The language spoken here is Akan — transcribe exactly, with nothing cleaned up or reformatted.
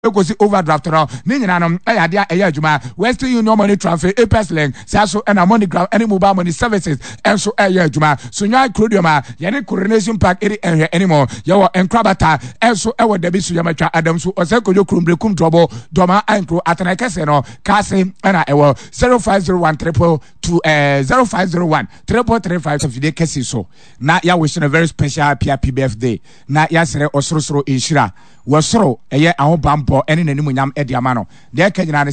Egosi overdraft now. Ni nyina no eya dia eya adwuma. Western Union money transfer, Apex Link, saso and MoneyGram, any mobile money services, and so eya adwuma. So nya Clodium, yene Coronation Park eri enhwe anymore. Yawo enkrabata, and so ewo debi su yamatwa Adam so oseko yo krumbre kum trouble, doma ankro atana kese no, kase ana ewo zero five zero one triple two uh zero five zero one triple three five of the kese so. Na ya wishing a very special P P birthday. Na ya sere osoro soro inshira. Wasoro eye ahobampo ene nanimunyam ediamano de kanyina